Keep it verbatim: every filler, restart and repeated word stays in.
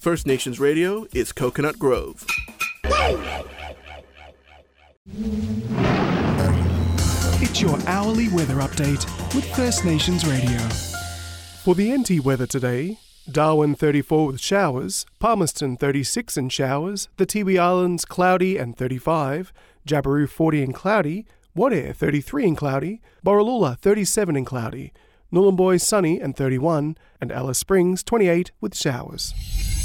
First Nations Radio is Coconut Grove. It's your hourly weather update with First Nations Radio. For the N T weather today, Darwin thirty-four with showers, Palmerston thirty-six and showers, the Tiwi Islands cloudy and thirty-five, Jabiru forty and cloudy, Wadair thirty-three and cloudy, Borroloola thirty-seven and cloudy, Nhulunbuy sunny and thirty-one, and Alice Springs twenty-eight with showers.